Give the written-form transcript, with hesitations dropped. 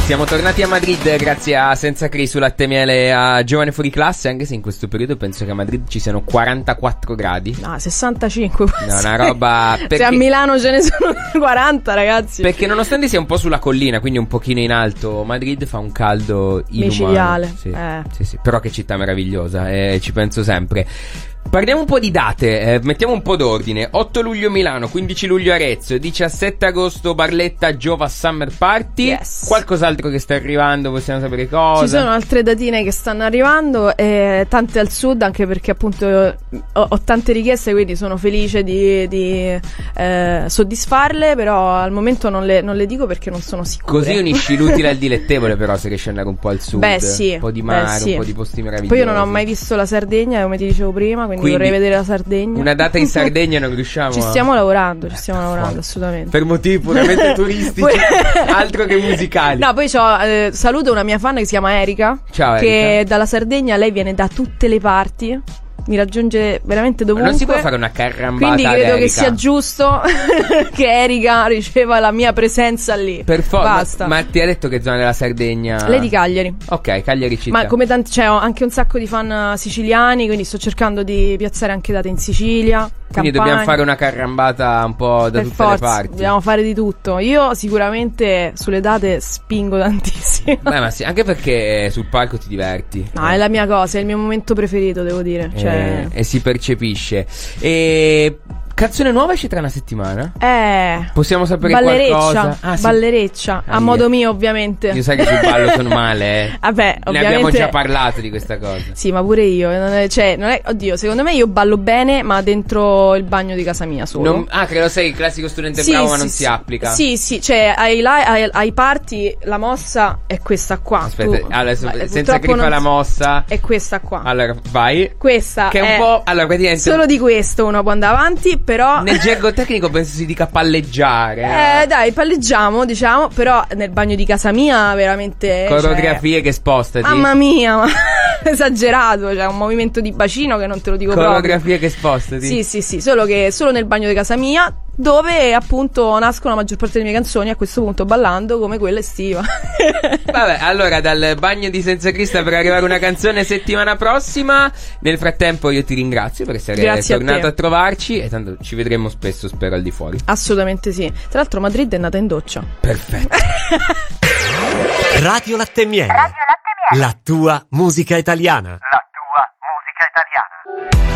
Siamo tornati a Madrid grazie a Senza Cri su Latte Miele a Giovane Fuori Classe, anche se in questo periodo penso che a Madrid ci siano 44 gradi. No, 65. No, una roba... Se a Milano ce ne sono 40, ragazzi. Perché nonostante sia un po' sulla collina, quindi un pochino in alto, Madrid fa un caldo inumano. Micidiale. Sì. Però che città meravigliosa, ci penso sempre. Parliamo un po' di date, mettiamo un po' d'ordine. 8 luglio Milano, 15 luglio Arezzo, 17 agosto Barletta Giova Summer Party. Yes. Qualcos'altro che sta arrivando, possiamo sapere cosa? Ci sono altre datine che stanno arrivando, tante al sud, anche perché appunto ho tante richieste, quindi sono felice di soddisfarle, però al momento non le dico perché non sono sicura. Così unisci l'utile al dilettevole, però, se riesci ad andare un po' al sud. Beh, sì. Un po' di mare, un po' di posti meravigliosi. Poi io non ho mai visto la Sardegna, come ti dicevo prima, quindi vorrei vedere la Sardegna. Una data in Sardegna non riusciamo. Ci stiamo lavorando, assolutamente. Per motivi puramente turistici, altro che musicali. No, poi saluto una mia fan che si chiama Erika. Ciao, che Erika. dalla Sardegna, lei viene da tutte le parti. Mi raggiunge veramente dovunque. Non si può fare una carrambata. Quindi credo ad che Erika. sia giusto che Erika riceva la mia presenza lì. Per forza. Basta. Ma ti ha detto che zona della Sardegna? Lei di Cagliari. Ok, Cagliari città. Ma come c'è anche un sacco di fan siciliani, quindi sto cercando di piazzare anche date in Sicilia. Quindi Campania. dobbiamo fare una carrambata un po' da Per tutte forza, le parti. dobbiamo fare di tutto. Io sicuramente sulle date spingo tantissimo. Beh, ma sì, anche perché sul palco ti diverti. No, è la mia cosa, è il mio momento preferito, devo dire. E si percepisce. E canzone nuova esce tra una settimana? Possiamo sapere qualcosa? Ah, sì. Ballereccia, a modo mio ovviamente. Io sai che sul ballo sono male, Vabbè, ne abbiamo già parlato di questa cosa. Sì, ma pure io. Non è, oddio, secondo me io ballo bene, ma dentro il bagno di casa mia solo. Credo sei il classico studente bravo, ma non si applica. Sì, cioè ai party la mossa è questa qua. Aspetta, adesso senza griffa la mossa è questa qua. Allora, vai. Questa che è un po'. Allora, praticamente solo di questo uno può andare avanti, però nel gergo tecnico penso si dica palleggiare. Dai, palleggiamo, diciamo, però nel bagno di casa mia veramente coreografie che spostati. Mamma mia, ma esagerato, c'è un movimento di bacino che non te lo dico coreografie proprio. che spostati. Sì, solo nel bagno di casa mia, dove appunto nascono la maggior parte delle mie canzoni, a questo punto ballando come quella estiva. Vabbè, allora dal bagno di Senza Crista per arrivare una canzone settimana prossima. Nel frattempo io ti ringrazio per essere tornato a trovarci, e tanto ci vedremo spesso, spero, al di fuori. Assolutamente sì. Tra l'altro Madrid è nata in doccia. Perfetto. Radio Latte Miele, la tua musica italiana.